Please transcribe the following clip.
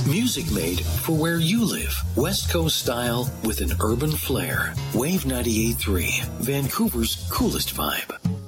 Music made for where you live. West Coast style with an urban flair. Wave 98.3, Vancouver's coolest vibe.